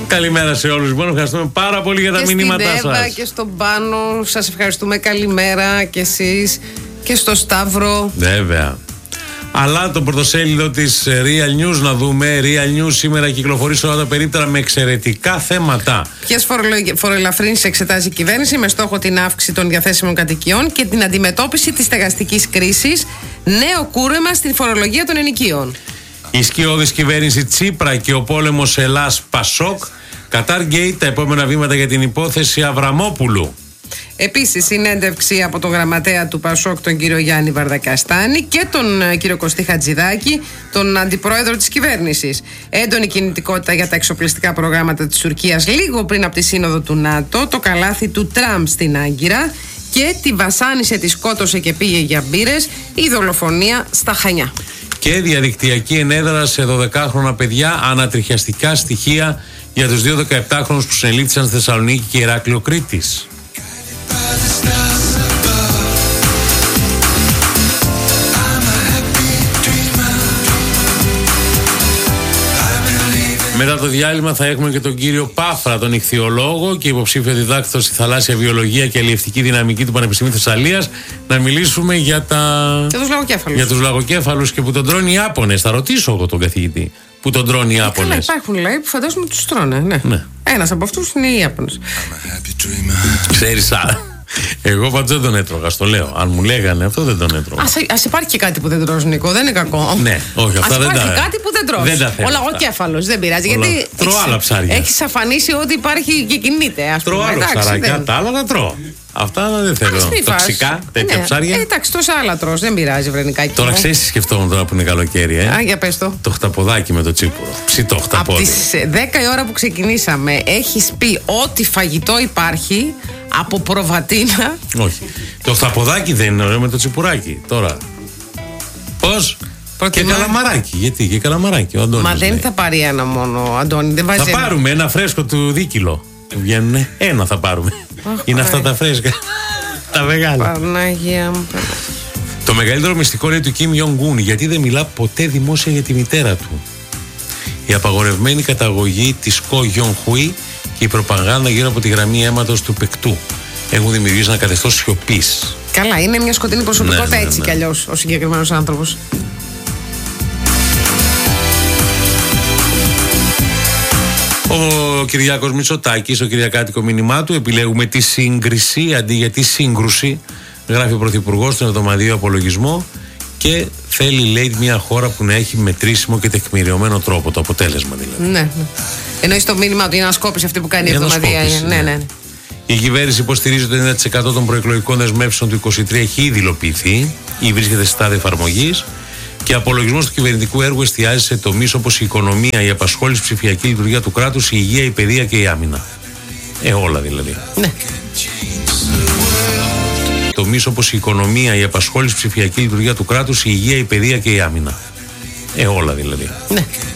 Καλημέρα σε όλους. Λοιπόν, ευχαριστούμε πάρα πολύ για τα μηνύματά σας. Στην Εύα και στον Πάνο, σας ευχαριστούμε. Καλημέρα και εσείς και στο Σταύρο. Βέβαια. Αλλά το πρωτοσέλιδο της Real News να δούμε. Real News σήμερα κυκλοφορεί σε όλα τα περίπτερα με εξαιρετικά θέματα. Ποιες φοροελαφρύνσεις εξετάζει η κυβέρνηση με στόχο την αύξηση των διαθέσιμων κατοικιών και την αντιμετώπιση της στεγαστικής κρίσης. Νέο κούρεμα στην φορολογία των ενοικίων. Η σκιώδης κυβέρνηση Τσίπρα και ο πόλεμος Ελλάς-Πασόκ. Κατάρ Γκέιτ, τα επόμενα βήματα για την υπόθεση Αβραμόπουλου. Επίσης, συνέντευξη από τον γραμματέα του Πασόκ, τον κύριο Γιάννη Βαρδακαστάνη, και τον κύριο Κωστή Χατζηδάκη, τον αντιπρόεδρο της κυβέρνησης. Έντονη κινητικότητα για τα εξοπλιστικά προγράμματα της Τουρκίας λίγο πριν από τη σύνοδο του ΝΑΤΟ, το καλάθι του Τραμπ στην Άγκυρα και τη βασάνισε, τη σκότωσε και πήγε για μπύρες, η δολοφονία στα Χανιά. Και διαδικτυακή ενέδρα σε 12χρονα παιδιά, ανατριχιαστικά στοιχεία για τους 2 17χρονους που συνελήφθησαν στη Θεσσαλονίκη και Ηράκλειο Κρήτης. Μετά το διάλειμμα θα έχουμε και τον κύριο Πάφρα, τον ιχθυολόγο και υποψήφιο διδάκτορο στη θαλάσσια βιολογία και αλλιευτική δυναμική του Πανεπιστημίου Θεσσαλίας, να μιλήσουμε για τους λαγοκέφαλους και που τον τρώνε οι Ιάπωνες. Θα ρωτήσω εγώ τον καθηγητή που τον τρώνε οι Ιάπωνες. Καλά, υπάρχουν λέει που φαντάζομαι τους τρώνε. Ναι. Ένας από αυτούς είναι οι Ιάπωνες. Ξέρεις, εγώ πάντως δεν τον έτρωγα, στο λέω. Αν μου λέγανε αυτό, δεν τον έτρωγα. Ας υπάρχει και κάτι που δεν τρως, Νίκο, δεν είναι κακό. Ναι, όχι, αυτά δεν τα. Ας υπάρχει κάτι που δεν τρως. Ο λαγοκέφαλος, δεν πειράζει. Γιατί τρώω άλλα ψάρια. Έχεις αφανίσει ότι υπάρχει και κινείται, ας πούμε. Τρώω άλλα ψαράκια, τα άλλα τα τρώω. Αυτά δεν θέλω. Τοξικά, τέτοια ψάρια. Εντάξει, τόσα άλλα τρως, δεν πειράζει, βρενικάκι. Τώρα ξέρεις τι σκεφτόμουν τώρα που είναι καλοκαίρι, για πες το. Το χταποδάκι με το τσίπουρο. Ψητό χταπόδι. Από τις 10 η ώρα που ξεκινήσαμε, έχεις πει ό,τι φαγητό υπάρχει από προβατίνα. Όχι. Το χταποδάκι δεν είναι ωραίο με το τσιπουράκι. Τώρα. Πώς? Και καλαμαράκι. Γιατί και καλαμαράκι. Ο Αντώνης. Μα δεν θα πάρει ένα μόνο, Αντώνη. Δεν βάζει θα πάρουμε ένα φρέσκο του δίκυλο. Βγαίνουνε. Ένα θα πάρουμε. Είναι αυτά τα φρέσκα. Τα μεγάλα. Παναγία μου. Το μεγαλύτερο μυστικό λέει του Κιμ Ιονγκ-ουν, γιατί δεν μιλά ποτέ δημόσια για τη μητέρα του. Η απαγορευμένη καταγωγή της Κο Γιον Χουί και η προπαγάνδα γύρω από τη γραμμή αίματος του παικτού έχουν δημιουργήσει ένα καθεστώς σιωπής. Καλά, είναι μια σκοτεινή προσωπικότητα, έτσι κι αλλιώς ο συγκεκριμένος άνθρωπος. Ο Κυριάκος Μητσοτάκης, ο κυριακάτικο μήνυμά του, επιλέγουμε τη σύγκριση αντί για τη σύγκρουση. Γράφει ο Πρωθυπουργός στον εβδομαδιαίο απολογισμό και θέλει, λέει, μια χώρα που να έχει μετρήσιμο και τεκμηριωμένο τρόπο το αποτέλεσμα δηλαδή. Ναι. Εννοείς το μήνυμα του, η ανασκόπηση αυτή που κάνει η εβδομαδία. Ναι. Η κυβέρνηση υποστηρίζει ότι το 90% των προεκλογικών δεσμεύσεων του 2023 έχει ήδη υλοποιηθεί ή βρίσκεται στη στάδιο εφαρμογής. Και ο απολογισμός του κυβερνητικού έργου εστιάζει σε τομείς όπως η οικονομία, η απασχόληση, η ψηφιακή λειτουργία του κράτους, η υγεία, η παιδεία και η άμυνα. Όλα δηλαδή. Ναι. Τομείς όπως η οικονομία, η απασχόληση, η ψηφιακή λειτουργία του κράτους, η υγεία, η παιδεία και η άμυνα. Όλα δηλαδή. Ναι.